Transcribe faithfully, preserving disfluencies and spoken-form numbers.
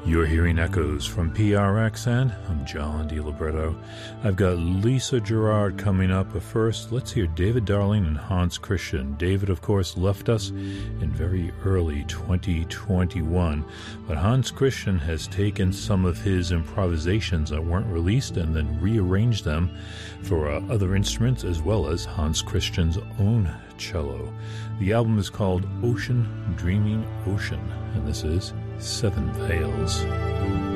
You're hearing echoes from P R X, and I'm John DiLibretto. I've got Lisa Gerrard coming up, but first, let's hear David Darling and Hans Christian. David, of course, left us in very early twenty twenty-one, but Hans Christian has taken some of his improvisations that weren't released and then rearranged them for uh, other instruments, as well as Hans Christian's own cello. The album is called Ocean Dreaming Ocean, and this is Seven Veils.